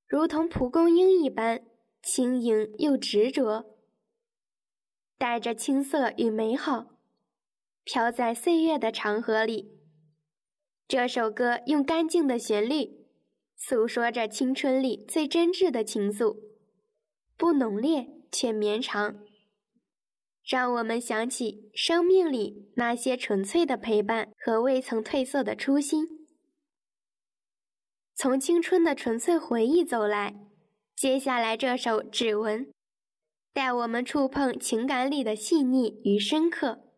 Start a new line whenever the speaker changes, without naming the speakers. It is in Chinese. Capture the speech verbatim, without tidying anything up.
如同蒲公英一般轻盈又执着，带着青涩与美好，飘在岁月的长河里。这首歌用干净的旋律诉说着青春里最真挚的情愫，不浓烈却绵长，让我们想起生命里那些纯粹的陪伴和未曾褪色的初心。从青春的纯粹回忆走来，接下来这首《指纹》带我们触碰情感里的细腻与深刻。